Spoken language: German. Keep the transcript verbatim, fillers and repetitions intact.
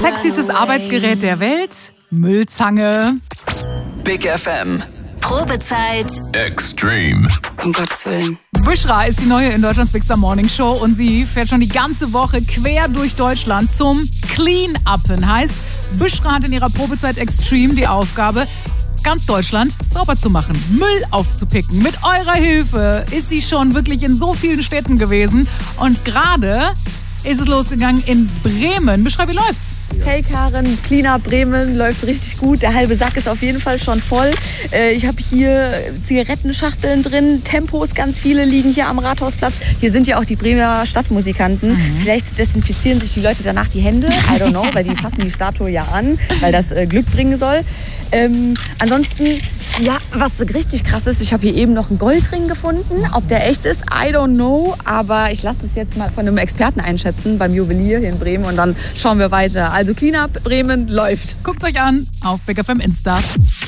Sexiestes Arbeitsgerät der Welt? Müllzange. Big F M. Probezeit Extreme. Um Gottes Willen. Bushra ist die neue in Deutschlands Big Star Morning Show und sie fährt schon die ganze Woche quer durch Deutschland zum Clean-Uppen. Heißt, Bushra hat in ihrer Probezeit Extreme die Aufgabe, ganz Deutschland sauber zu machen, Müll aufzupicken. Mit eurer Hilfe ist sie schon wirklich in so vielen Städten gewesen und gerade ist es losgegangen in Bremen. Beschreib, wie läuft's? Hey Karen, Cleanup Bremen läuft richtig gut. Der halbe Sack ist auf jeden Fall schon voll. Ich habe hier Zigarettenschachteln drin, Tempos, ganz viele liegen hier am Rathausplatz. Hier sind ja auch die Bremer Stadtmusikanten. Mhm. Vielleicht desinfizieren sich die Leute danach die Hände. I don't know, weil die fassen die Statue ja an, weil das äh, Glück bringen soll. Ähm, ansonsten, ja, was richtig krass ist, ich habe hier eben noch einen Goldring gefunden. Ob der echt ist, I don't know. Aber ich lasse es jetzt mal von einem Experten einschätzen beim Juwelier hier in Bremen und dann schauen wir weiter. Also Cleanup Bremen läuft. Guckt euch an auf Big F M Insta.